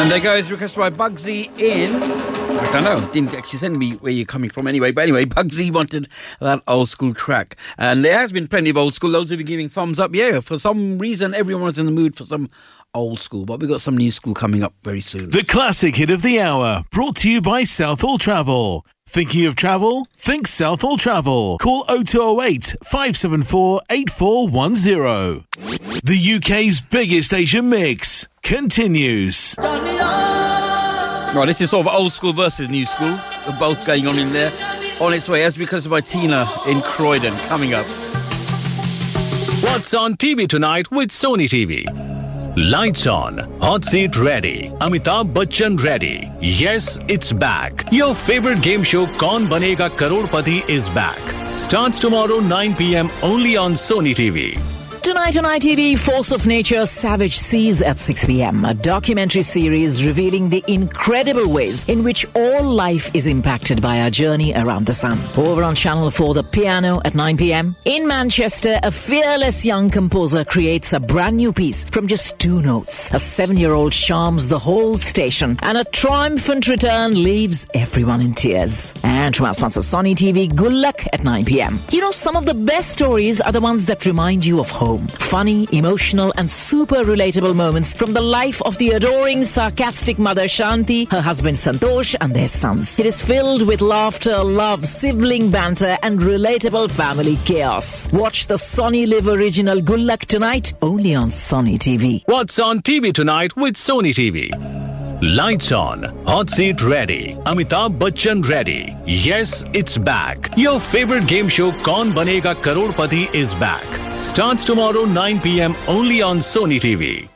And there goes, requested by Bugsy in... I don't know, didn't actually send me where you're coming from anyway. But anyway, Bugsy wanted that old school track. And there has been plenty of old school. Loads of you giving thumbs up. Yeah, for some reason, everyone was in the mood for some old school. But we've got some new school coming up very soon. The classic hit of the hour, brought to you by Southall Travel. Thinking of travel? Think Southall Travel. Call 0208 574 8410. The UK's biggest Asian mix continues. Right, this is sort of old school versus new school. They're both going on in there. On its way, as because by Tina in Croydon, coming up. What's on TV tonight with Sony TV? Lights on, hot seat ready, Amitabh Bachchan ready. Yes, it's back. Your favorite game show Kaun Banega Crorepati is back. Starts tomorrow 9 p.m. only on Sony TV. Tonight on ITV, Force of Nature, Savage Seas at 6 p.m. A documentary series revealing the incredible ways in which all life is impacted by our journey around the sun. Over on Channel 4, The Piano at 9 p.m. In Manchester, a fearless young composer creates a brand new piece from just 2 notes. A 7-year-old charms the whole station, and a triumphant return leaves everyone in tears. And from our sponsor Sony TV, Good Luck at 9 p.m. You know, some of the best stories are the ones that remind you of home. Funny, emotional and super relatable moments from the life of the adoring, sarcastic mother Shanti, her husband Santosh and their sons. It is filled with laughter, love, sibling banter and relatable family chaos. Watch the Sony Live original Good Luck tonight, only on Sony TV. What's on TV tonight with Sony TV? Lights on, hot seat ready, Amitabh Bachchan ready. Yes, it's back. Your favorite game show Kaun Banega Crorepati is back. Starts tomorrow 9 p.m. only on Sony TV.